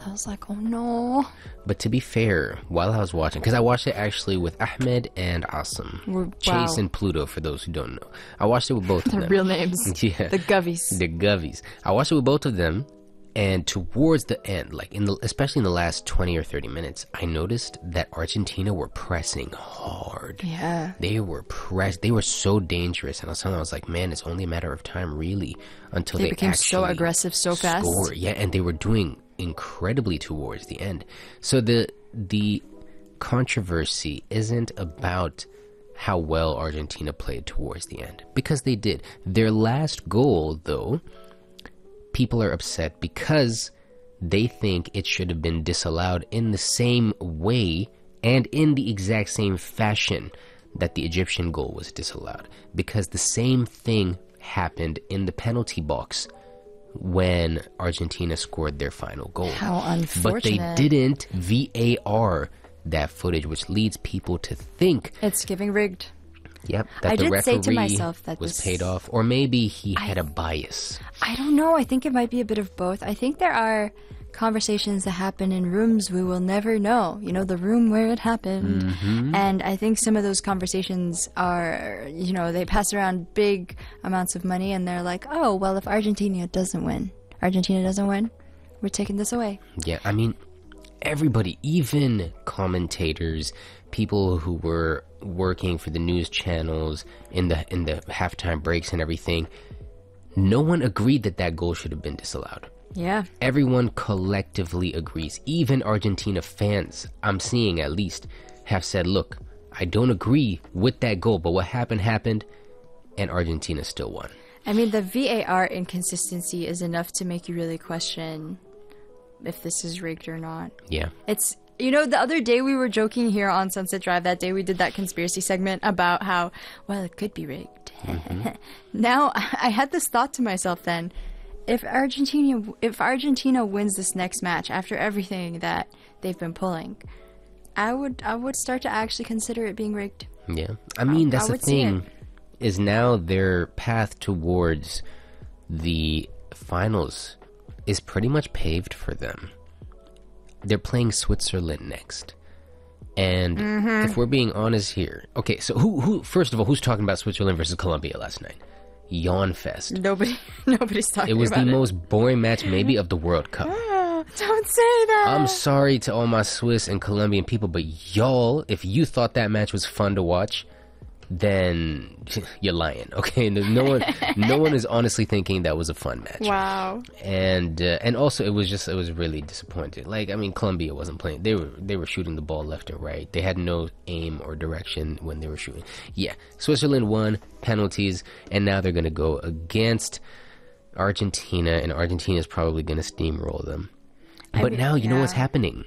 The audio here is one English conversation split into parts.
I was like, oh no. But to be fair, while I was watching, because I watched it actually with Ahmed and Asim. Chase and Pluto, for those who don't know. I watched it with both of them. Their real names. Yeah. The Govies. The Govies. I watched it with both of them, and towards the end, like especially in the last 20 or 30 minutes, I noticed that Argentina were pressing hard. Yeah. They were so dangerous, and I was like, man, it's only a matter of time, really, until they became actually so aggressive so fast. score. Yeah, and they were doing incredibly towards the end. So the controversy isn't about how well Argentina played towards the end, because they did. Their last goal, though, people are upset because they think it should have been disallowed in the same way and in the exact same fashion that the Egyptian goal was disallowed, because the same thing happened in the penalty box when Argentina scored their final goal. How unfortunate. But they didn't VAR that footage, which leads people to think it's giving rigged. Yep, that I the did referee say to myself that was this- paid off, or maybe he had a bias. I don't know. I think it might be a bit of both. I think there are conversations that happen in rooms we will never know. You know, the room where it happened. Mm-hmm. And I think some of those conversations are, you know, they pass around big amounts of money and they're like, oh, well, if Argentina doesn't win, we're taking this away. Yeah, I mean, everybody, even commentators, people who were working for the news channels in the halftime breaks and everything, no one agreed that goal should have been disallowed. Yeah. Everyone collectively agrees. Even Argentina fans, I'm seeing at least, have said, look, I don't agree with that goal, but what happened, and Argentina still won. I mean, the VAR inconsistency is enough to make you really question if this is rigged or not. Yeah. It's, you know, the other day we were joking here on Sunset Drive, that day we did that conspiracy segment about how, well, it could be rigged. Mm-hmm. Now, I had this thought to myself then, if Argentina wins this next match after everything that they've been pulling, I would start to actually consider it being rigged. Yeah. I mean, that's I the would see thing, is now their path towards the finals is pretty much paved for them. They're playing Switzerland next. And if we're being honest here, okay, so who first of all, who's talking about Switzerland versus Colombia last night? Yawn fest. Nobody's talking about it. It was the most boring match maybe of the World Cup. Don't say that. I'm sorry to all my Swiss and Colombian people, but y'all, if you thought that match was fun to watch, then you're lying, okay? No one is honestly thinking that was a fun match. Wow. And also it was really disappointing. Like, I mean, Colombia wasn't playing. They were shooting the ball left and right. They had no aim or direction when they were shooting. Yeah, Switzerland won, penalties, and now they're gonna go against Argentina, and Argentina is probably gonna steamroll them. But now you know what's happening.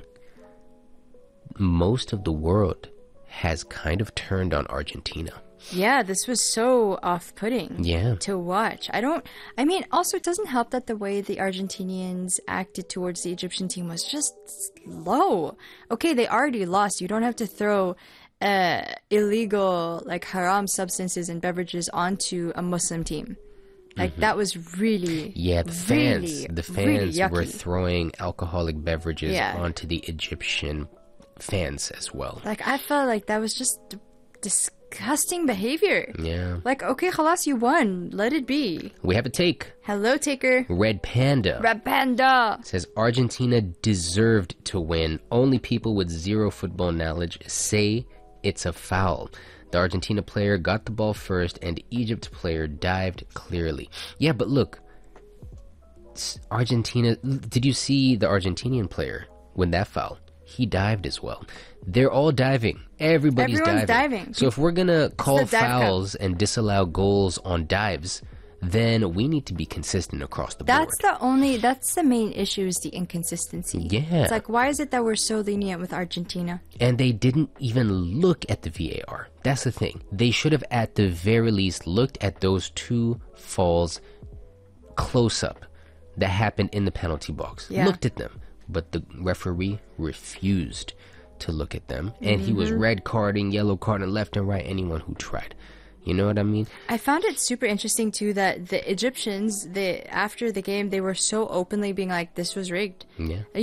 Most of the world has kind of turned on Argentina. Yeah, this was so off-putting to watch. I mean, also it doesn't help that the way the Argentinians acted towards the Egyptian team was just low. Okay, they already lost. You don't have to throw illegal, like, haram substances and beverages onto a Muslim team. Like, that was really, the fans really were yucky. throwing alcoholic beverages onto the Egyptian fans as well. Like, I felt like that was just disgusting behavior. Yeah. Like, okay, khalas, you won. Let it be. We have a take. Hello, taker. Red Panda. Red Panda. Says Argentina deserved to win. Only people with zero football knowledge say it's a foul. The Argentina player got the ball first and Egypt player dived clearly. Yeah, but look. Argentina, did you see the Argentinian player win that foul? He dived as well. They're all diving. Everyone's diving. So if we're gonna call fouls and disallow goals on dives, then we need to be consistent across the board. That's the main issue, is the inconsistency. Yeah. It's like, why is it that we're so lenient with Argentina? And they didn't even look at the VAR. That's the thing. They should have at the very least looked at those two falls close up that happened in the penalty box. Yeah. Looked at them. But the referee refused to look at them. And he was red carding, yellow carding left and right anyone who tried. You know what I mean? I found it super interesting, too, that the Egyptians, after the game, they were so openly being like, this was rigged. Yeah.